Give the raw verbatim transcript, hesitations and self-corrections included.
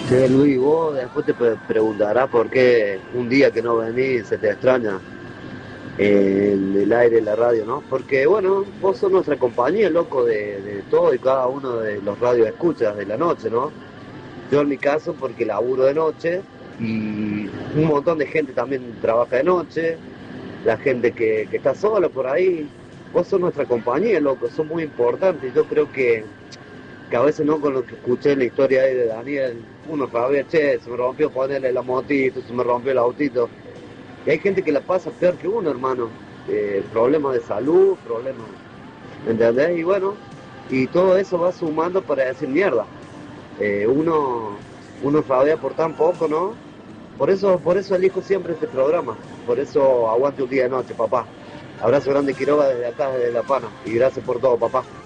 Che, Luis, vos después te pre- preguntarás por qué un día que no venís se te extraña en el aire, en la radio, ¿no? Porque, bueno, vos sos nuestra compañía, loco, de, de todo y cada uno de los radios escuchas de la noche, ¿no? Yo en mi caso porque laburo de noche y un montón de gente también trabaja de noche, la gente que, que está sola por ahí. Vos sos nuestra compañía, loco, sos muy importante. Yo creo que que a veces no, con lo que escuché en la historia ahí de Daniel, uno rabia, che, se me rompió ponerle la motito, se me rompió el autito. Y hay gente que la pasa peor que uno, hermano. Eh, problemas de salud, problemas, ¿me entendés? Y bueno, y todo eso va sumando para decir mierda. Eh, uno, uno rabia por tan poco, ¿no? Por eso, por eso elijo siempre este programa. Por eso aguante un día de noche, papá. Abrazo grande, Quiroga, desde acá, desde La Pana. Y gracias por todo, papá.